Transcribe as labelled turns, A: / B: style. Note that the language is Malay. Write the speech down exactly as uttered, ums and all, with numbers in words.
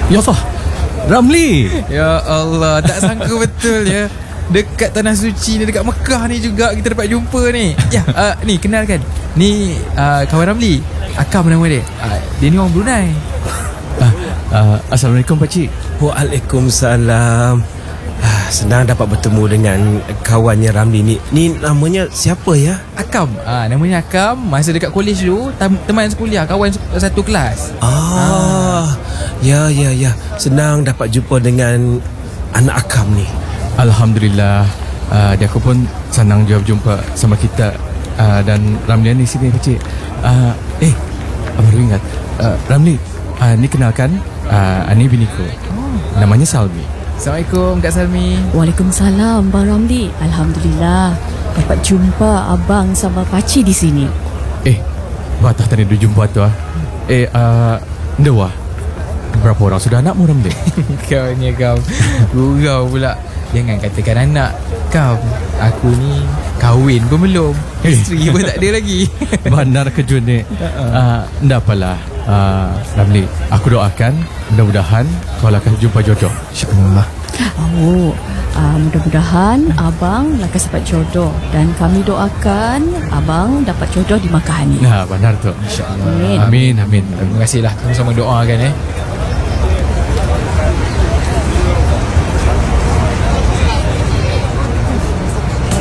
A: Ya Allah, Ramli.
B: Ya Allah, tak sangka betul ya. Dekat Tanah Suci ni, dekat Mekah ni juga kita dapat jumpa ni. Ya, uh, ni kenalkan. Ni uh, kawan Ramli. Akam nama dia. Uh, dia ni orang Brunei.
A: uh, uh, Assalamualaikum pakcik.
C: Waalaikumsalam. ah, Senang dapat bertemu dengan kawannya Ramli ni. Ni namanya siapa ya?
B: Akam. Ah, uh, namanya Akam. Masa dekat kolej dulu, tam- teman sekuliah, kawan satu kelas.
C: Ah, ah. Ya ya ya. Senang dapat jumpa dengan anak Akam ni.
A: Alhamdulillah. uh, Dia aku pun senang jawab jumpa sama kita. uh, Dan Ramli ni sini pakcik. uh, Eh, baru ingat. uh, Ramli, uh, ni kenalkan, uh, Ani biniku. oh. Namanya Salmi.
B: Assalamualaikum Kak Salmi.
D: Waalaikumsalam Bang Ramli. Alhamdulillah dapat jumpa abang sama pakcik di sini.
A: Eh, batah tadi dia jumpa tu ah. Eh, uh, Dewa, berapa orang sudah anakmu Ramli?
B: Kau ni kau gurau pula. Jangan katakan anak kau. Aku ni kahwin pun belum. Isteri pun tak ada lagi.
A: Benar kejut ni. uh, Ndak apalah, uh, Ramli, aku doakan mudah-mudahan kau akan jumpa jodoh, InsyaAllah.
D: Oh, uh, mudah-mudahan abang lekas dapat jodoh. Dan kami doakan abang dapat jodoh di Makkah ni.
A: Nah, benar tu.
B: InsyaAllah.
D: Amin.
A: Amin, amin.
B: Terima kasihlah. Sama-sama doakan eh.